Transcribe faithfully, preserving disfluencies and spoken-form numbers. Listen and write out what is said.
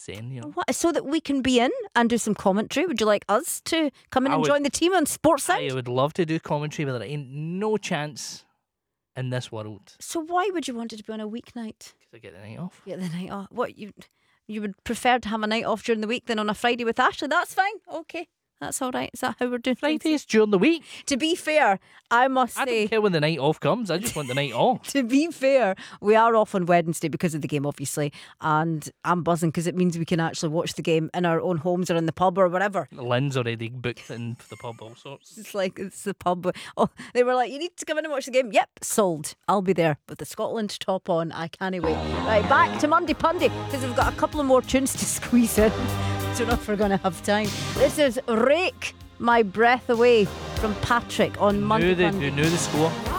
saying, you know. What, so that we can be in and do some commentary? Would you like us to come in I and would- join the team on Sportside? I would love to do commentary, but there ain't no chance in this world. So why would you want it to be on a weeknight? Because I get the night off. Get the night off. What, you you would prefer to have a night off during the week than on a Friday with Ashley? That's fine. Okay. That's all right. Is that how we're doing things? Fridays during the week. To be fair, I must I say, don't care when the night off comes. I just want the night off. to be fair, we are off on Wednesday because of the game, obviously. And I'm buzzing because it means we can actually watch the game in our own homes or in the pub or whatever. Lynn's already booked in for the pub, all sorts. It's like, it's the pub. Oh, they were like, you need to come in and watch the game. Yep, sold. I'll be there with the Scotland top on. I can't wait. Right, back to Monday Pundy because we've got a couple of more tunes to squeeze in. Don't know if we're going to have time. This is Rake My Breath Away from Patrick on Monday Knew the, Pundy. knew the score.